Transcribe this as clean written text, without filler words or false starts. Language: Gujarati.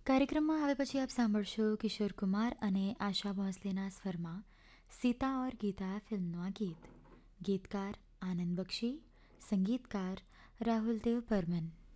કાર્યક્રમમાં હવે પછી આપ સાંભળશો કિશોર કુમાર અને આશા ભોંસલેના સ્વરમાં સીતા ઓર ગીતા ફિલ્મનું આ ગીત. ગીતકાર આનંદ બક્ષી, સંગીતકાર રાહુલ દેવ બર્મન.